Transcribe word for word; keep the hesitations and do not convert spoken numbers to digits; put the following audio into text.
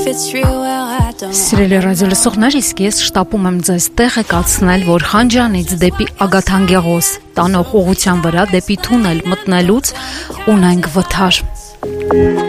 Սիրելի ռադիոլսողներ, իսկ ես շտապում եմ ձեզ տեղը կացնել, որ Խանջանից դեպի Ագաթանգեղոս տանող ուղղության վրա դեպի թունել մտնելուց ունենք վթար։